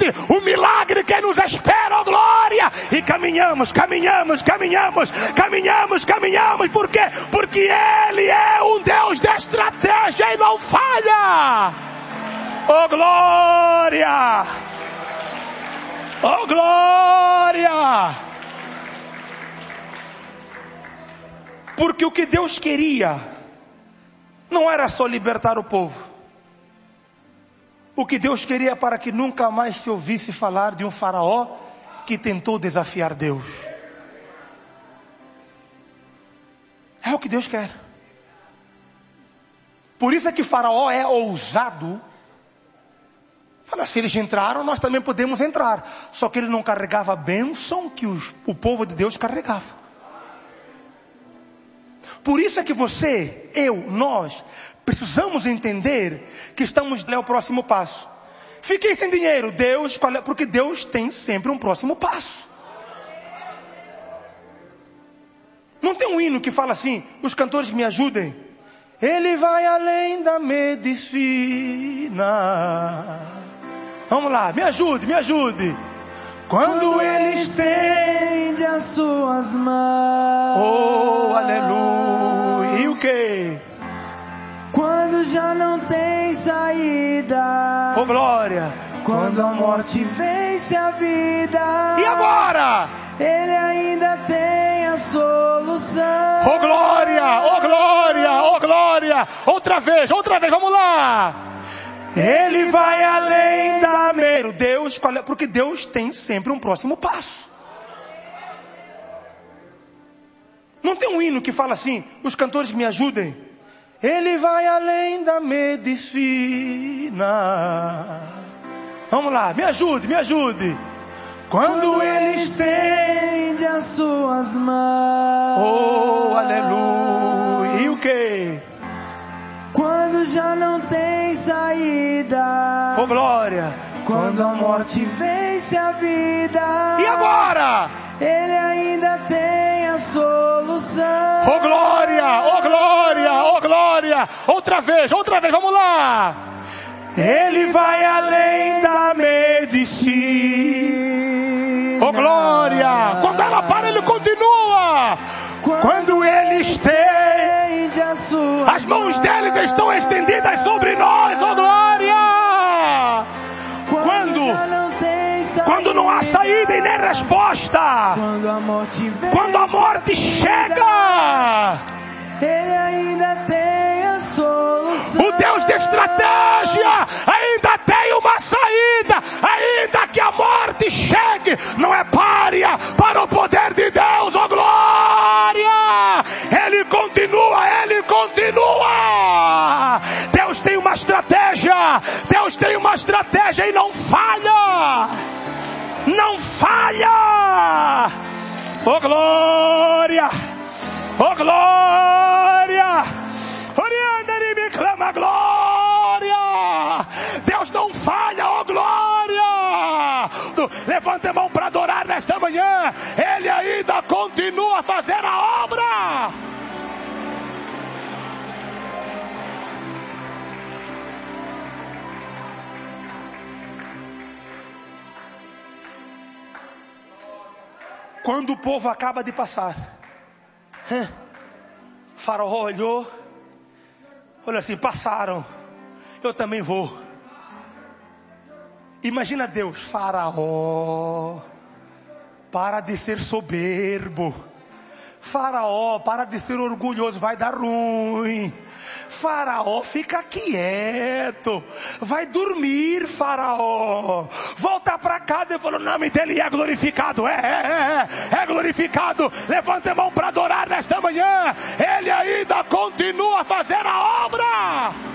frente o milagre que nos espera, oh glória. E caminhamos. Por quê? Porque Ele é um Deus de estratégia e não falha. Oh glória! Oh glória! Porque o que Deus queria não era só libertar o povo. O que Deus queria para que nunca mais se ouvisse falar de um faraó que tentou desafiar Deus. É o que Deus quer. Por isso é que faraó é ousado. Fala, se eles entraram, nós também podemos entrar. Só que ele não carregava a bênção que o povo de Deus carregava. Por isso é que você, nós, precisamos entender que estamos no próximo passo. Fiquei sem dinheiro, porque Deus tem sempre um próximo passo. Não tem um hino que fala assim, os cantores me ajudem. Ele vai além da medicina. Vamos lá, me ajude. Quando Ele estende as suas mãos. Oh, aleluia. E o quê? Quando já não tem saída. Oh, glória. Quando a morte vence a vida. E agora? Ele ainda tem a solução. Oh, glória. Oh, glória. Oh, glória. Outra vez, vamos lá. Ele vai além da Deus, porque Deus tem sempre um próximo passo. Não tem um hino que fala assim, os cantores me ajudem. Ele vai além da medicina. Vamos lá, me ajude. Quando Ele estende as suas mãos. Oh, aleluia. E o quê? Quando já não tem saída. Oh, glória. Quando a morte vence a vida. E agora? Ele ainda tem a solução. Oh, glória. Oh, glória. Oh, glória. Outra vez, vamos lá. Ele vai além da medicina. Oh, glória. Quando ela para, Ele continua. Quando Ele estende as mãos deles estão estendidas sobre nós, oh glória! Quando não há saída e nem resposta, quando a morte chega, Ele ainda tem a solução. O Deus de estratégia ainda tem uma saída, ainda que a morte chegue, não é pária para o poder de Deus, oh glória! Ele continua. Deus tem uma estratégia e não falha. Oh glória! Oh glória! Orianda me clama glória! Deus não falha, oh glória! Levante a mão para adorar nesta manhã. Ele ainda continua a fazer a obra. Quando o povo acaba de passar, Faraó olhou assim, passaram, eu também vou. Imagina Deus, Faraó, para de ser soberbo. Faraó, para de ser orgulhoso, vai dar ruim. Faraó, fica quieto. Vai dormir, Faraó. Volta para casa. Ele falou, o nome dele é glorificado. É glorificado. Levanta a mão para adorar nesta manhã. Ele ainda continua a fazer a obra.